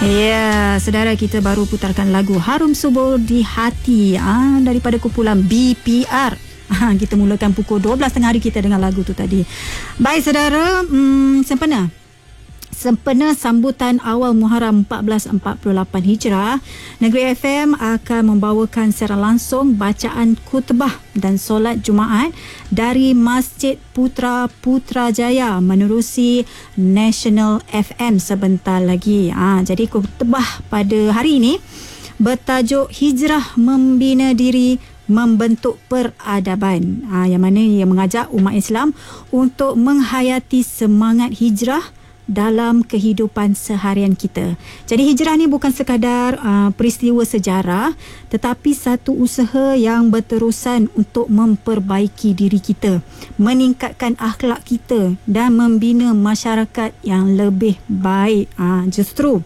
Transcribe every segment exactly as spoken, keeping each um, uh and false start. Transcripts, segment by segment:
Ya, saudara, kita baru putarkan lagu Harum Subur di Hati ah, daripada kumpulan B P R. Ah, kita mulakan pukul dua belas tengah hari kita dengan lagu tu tadi. Baik saudara, hmm, sempena Sempena sambutan awal Muharram empat belas empat puluh lapan Hijrah, Negeri F M akan membawakan secara langsung bacaan khutbah dan solat Jumaat dari Masjid Putra Putrajaya menerusi National F M sebentar lagi. Ha, jadi khutbah pada hari ini bertajuk Hijrah Membina Diri Membentuk Peradaban. Ha, yang mana ia mengajak umat Islam untuk menghayati semangat hijrah dalam kehidupan seharian kita. Jadi hijrah ni bukan sekadar uh, peristiwa sejarah, tetapi satu usaha yang berterusan untuk memperbaiki diri kita, meningkatkan akhlak kita dan membina masyarakat yang lebih baik. Uh, justru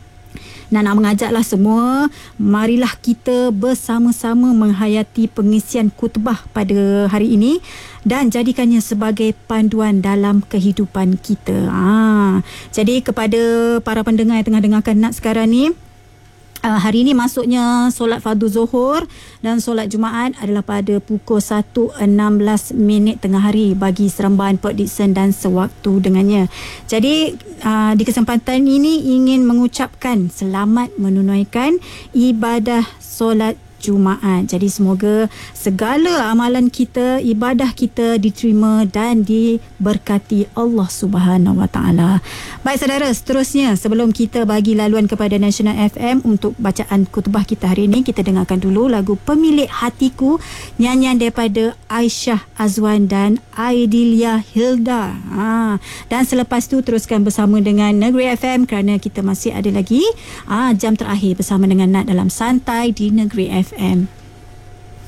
Dan nak mengajaklah semua, marilah kita bersama-sama menghayati pengisian khutbah pada hari ini dan jadikannya sebagai panduan dalam kehidupan kita. Ha, jadi kepada para pendengar yang tengah dengarkan Nat sekarang ni, Uh, hari ini masuknya solat fardu zuhur dan solat Jumaat adalah pada pukul satu enam belas minit tengah hari bagi Seremban, Port Dickson dan sewaktu dengannya. Jadi uh, di kesempatan ini ingin mengucapkan selamat menunaikan ibadah solat Jumaat. Jadi semoga segala amalan kita, ibadah kita diterima dan diberkati Allah Subhanahu Wa Taala. Baik saudara, seterusnya sebelum kita bagi laluan kepada National F M untuk bacaan khutbah kita hari ini, kita dengarkan dulu lagu Pemilik Hatiku, nyanyian daripada Aisyah Azwan dan Aidilia Hilda. Ha, dan selepas tu teruskan bersama dengan Negeri F M kerana kita masih ada lagi ha, jam terakhir bersama dengan Nat dalam Santai di Negeri F M.